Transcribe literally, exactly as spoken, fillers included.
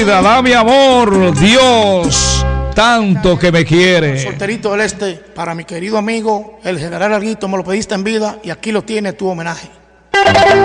vida, dame amor, Dios, tanto que me quiere. Solterito del Este, para mi querido amigo, el general Arguito, me lo pediste en vida y aquí lo tiene tu homenaje.